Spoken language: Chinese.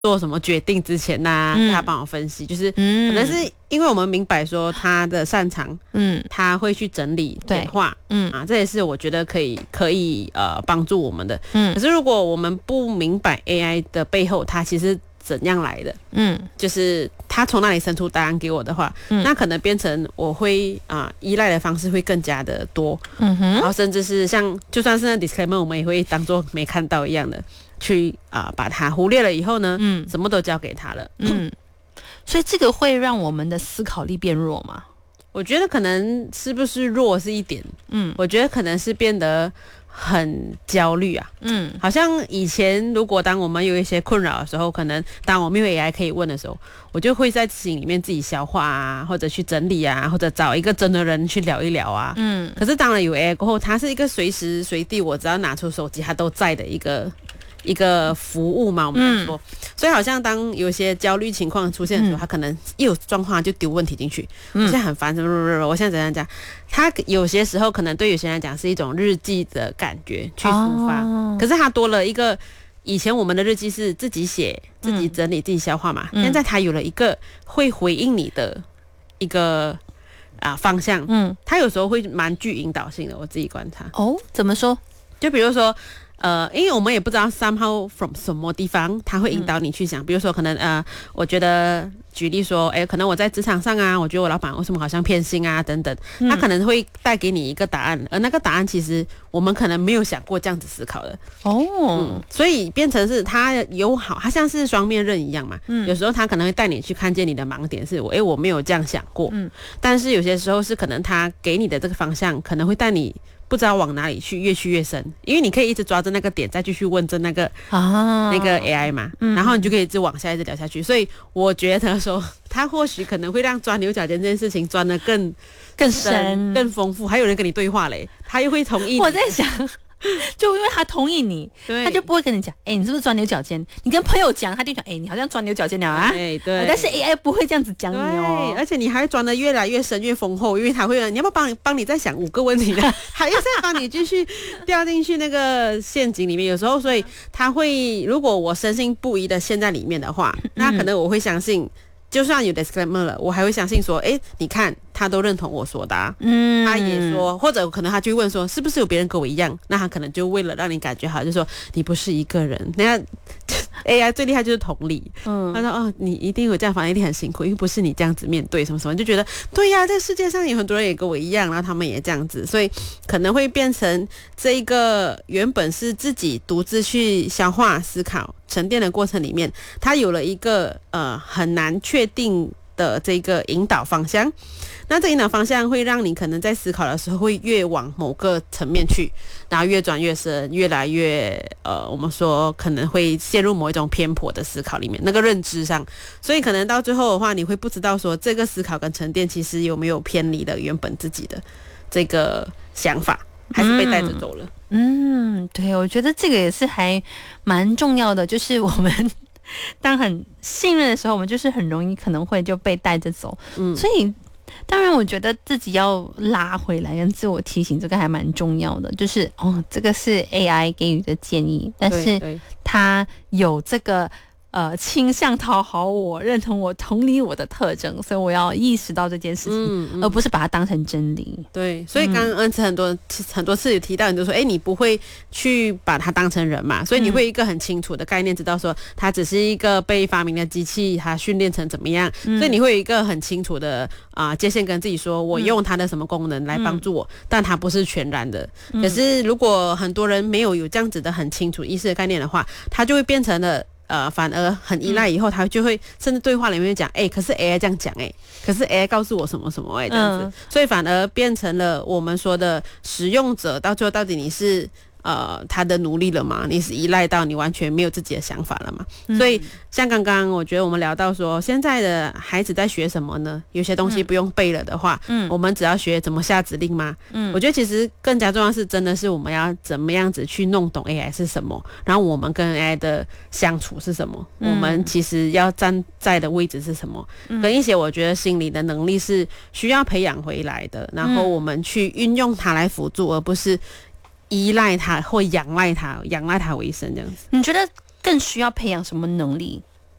做什么决定之前呐，他帮我分析，就是可能是因为我们明白说他的擅长，他会去整理简化，这也是我觉得可以帮助我们的。可是如果我们不明白 AI 的背后它其实怎样来的，就是他从哪里生出答案给我的话，那可能变成我会依赖的方式会更加的多，然后甚至是像就算是那 disclaimer 我们也会当作没看到一样的去把它忽略了以后呢，什么都交给他了， 所以这个会让我们的思考力变弱吗？ 我觉得可能是不是弱是一点，我觉得可能是变得很焦虑啊，好像以前如果当我们有一些困扰的时候，可能当我们有 AI 可以问的时候，我就会在心里面自己消化啊，或者去整理啊，或者找一个真的人去聊一聊啊，可是当然有 AI 过后，它是一个随时随地我只要拿出手机它都在的一个服务嘛，我们来说，所以好像当有些焦虑情况出现的时候，他可能一有状况就丢问题进去，我现在很烦，我现在怎样讲？他有些时候可能对有些人来讲是一种日记的感觉去抒发，可是他多了一个，以前我们的日记是自己写、自己整理、自己消化嘛，现在他有了一个会回应你的一个方向，他有时候会蛮具引导性的，我自己观察。 哦，怎么说？ 就比如说。因为我们也不知道 somehow from 什么地方它会引导你去想，比如说可能我觉得举例说，可能我在职场上啊，我觉得我老板为什么好像偏心啊等等，他可能会带给你一个答案，而那个答案其实我们可能没有想过这样子思考的所以变成是它有好，它像是双面刃一样嘛，有时候它可能会带你去看见你的盲点是我没有这样想过，但是有些时候是可能它给你的这个方向可能会带你不知道往哪里去，越去越深，因为你可以一直抓着那个点再继续问着那个 AI 嘛，然后你就可以一直往下一直聊下去，所以我觉得说他或许可能会让钻牛角尖这件事情钻得更深更丰富，还有人跟你对话嘞，他又会同意你。 我在想就因为他同意你，他就不会跟你讲你是不是钻牛角尖，你跟朋友讲他就讲你好像钻牛角尖了啊，对，但是 AI 不会这样子讲你哦， 而且你还会钻得越来越深越丰厚，因为他会你要不要帮你再想5个问题呢还要再帮你继续掉进去那个陷阱里面，有时候所以他会，如果我深信不疑的陷在里面的话，那可能我会相信就算有 disclaimer 了，我还会相信说你看他都认同我说的他也说，或者可能他就会问说是不是有别人跟我一样，那他可能就为了让你感觉好就说你不是一个人，那AI 最厉害就是同理，他说你一定有这样，反正一定很辛苦，因为不是你这样子面对什么什么，就觉得对呀，这世界上有很多人也跟我一样，然后他们也这样子，所以可能会变成这一个原本是自己独自去消化思考沉淀的过程里面，它有了一个很难确定的这个引导方向，那这引导方向会让你可能在思考的时候会越往某个层面去，然后越转越深，越来越我们说可能会陷入某一种偏颇的思考里面，那个认知上，所以可能到最后的话你会不知道说这个思考跟沉淀其实有没有偏离了原本自己的这个想法，还是被带着走了。 对，我觉得这个也是还蛮重要的，就是我们当很信任的时候，我们就是很容易可能会就被带着走，所以当然我觉得自己要拉回来跟自我提醒，这个还蛮重要的，就是这个是 AI 给予的建议，但是它有这个倾向讨好我、认同我、同理我的特征，所以我要意识到这件事情，而不是把它当成真理。 对，所以刚刚恩慈很多次有提到，你就说，你不会去把它当成人嘛，所以你会一个很清楚的概念，知道说它只是一个被发明的机器，它训练成怎么样，所以你会有一个很清楚的界限，跟自己说，我用它的什么功能来帮助我，但它不是全然的。可是如果很多人没有这样子的很清楚意识的概念的话，它就会变成了。反而很依赖，以后他就会甚至对话里面讲，可是 AI 这样讲，可是 AI 告诉我什么什么，这样子，所以反而变成了我们说的使用者，到最后到底你是他的奴隶了吗？你是依赖到你完全没有自己的想法了吗？所以像刚刚我觉得我们聊到说，现在的孩子在学什么呢？有些东西不用背了的话，我们只要学怎么下指令吗？我觉得其实更加重要是真的是我们要怎么样子去弄懂 AI 是什么，然后我们跟 AI 的相处是什么，我们其实要站在的位置是什么，跟一些我觉得心理的能力是需要培养回来的，然后我们去运用它来辅助，而不是依赖它或仰赖它为生这样子。 你觉得更需要培养什么能力？